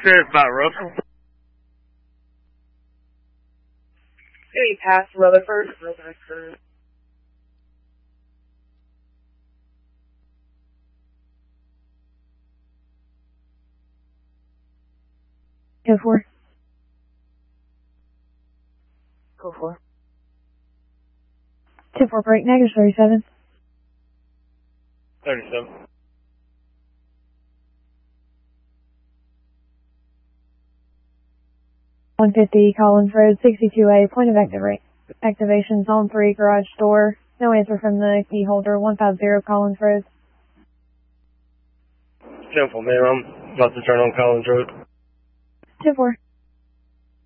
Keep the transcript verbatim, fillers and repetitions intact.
Says by Russell. Hey, past Rutherford. Rutherford. Go for. Go for. Two four break, negative thirty-seven. thirty-seven. one fifty Collins Road, sixty-two A, point of activate. Activation zone three, garage door. No answer from the key holder, one fifty Collins Road. Simple, man. I'm about to turn on Collins Road. two four.